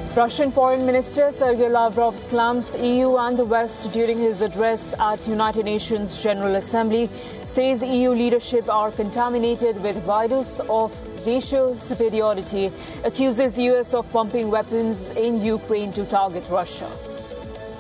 Russian Foreign Minister Sergei Lavrov slammed the EU and the West during his address at United Nations General Assembly, says EU leadership are contaminated with virus of racial superiority, accuses US of pumping weapons in Ukraine to target Russia.